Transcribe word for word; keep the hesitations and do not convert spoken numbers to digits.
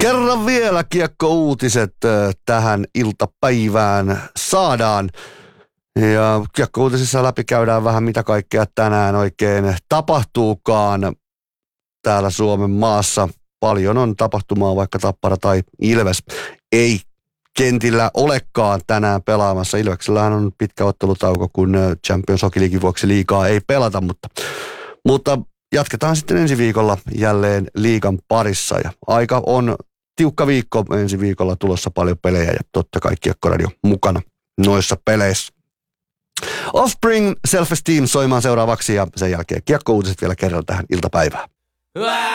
Kerran vielä kiekkouutiset tähän iltapäivään saadaan. Ja kiekkouutisissa läpi käydään vähän mitä kaikkea tänään oikein tapahtuukaan täällä Suomen maassa. Paljon on tapahtumaa, vaikka Tappara tai Ilves ei kentillä olekaan tänään pelaamassa. Ilveksellähän on pitkä ottelutauko, kun Champions Hockey Leaguein vuoksi liigaa ei pelata, mutta, mutta jatketaan sitten ensi viikolla jälleen liigan parissa. Ja aika on tiukka viikko ensi viikolla, tulossa paljon pelejä ja totta kai Kiekkoradio mukana noissa peleissä. Offspring Self-Esteem soimaan seuraavaksi ja sen jälkeen kiekkouutiset vielä kerralla tähän iltapäivään.